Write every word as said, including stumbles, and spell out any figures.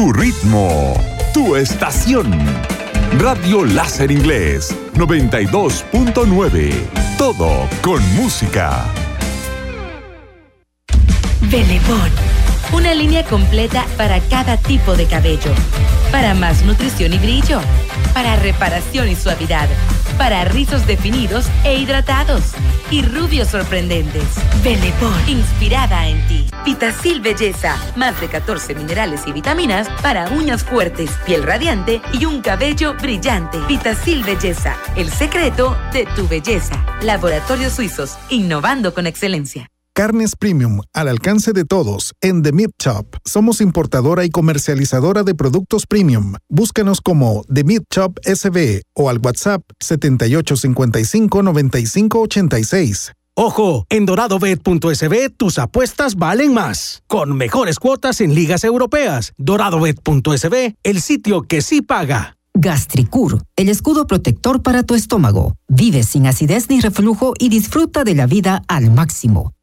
tu ritmo, tu estación. Radio Láser Inglés noventa y dos punto nueve. Todo con música. Velebón, una línea completa para cada tipo de cabello. Para más nutrición y brillo. Para reparación y suavidad. Para rizos definidos e hidratados. Y rubios sorprendentes. Velebón, inspirada en ti. Vitacil Belleza, más de catorce minerales y vitaminas para uñas fuertes, piel radiante y un cabello brillante. Vitacil Belleza, el secreto de tu belleza. Laboratorios Suizos, innovando con excelencia. Carnes Premium, al alcance de todos, en The Meat Shop. Somos importadora y comercializadora de productos premium. Búscanos como The Meat Shop S B o al WhatsApp setenta y ocho cincuenta y cinco noventa y cinco ochenta y seis. Ojo, en doradobet punto s b tus apuestas valen más. Con mejores cuotas en ligas europeas. doradobet punto s b, el sitio que sí paga. Gastricur, el escudo protector para tu estómago. Vive sin acidez ni reflujo y disfruta de la vida al máximo.